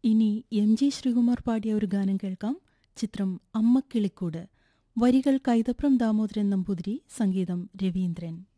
ഇനി എം.ജി. ശ്രീകുമാർ പാടിയ ഒരു ഗാനം കേൾക്കാം. ചിത്രം അമ്മക്കിളിക്കൂട്. വരികൾ കൈതപ്രം ദാമോദരൻ നമ്പൂതിരി, സംഗീതം രവീന്ദ്രൻ.